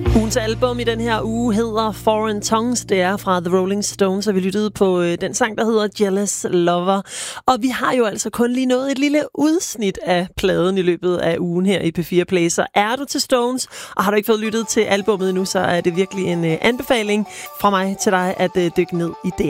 Ugens album i den her uge hedder Foreign Tongues. Det er fra The Rolling Stones, og vi lyttede på den sang, der hedder Jealous Lover. Og vi har jo altså kun lige nået et lille udsnit af pladen i løbet af ugen her i P4 Play. Så er du til Stones, og har du ikke fået lyttet til albummet endnu, så er det virkelig en anbefaling fra mig til dig at dykke ned i det.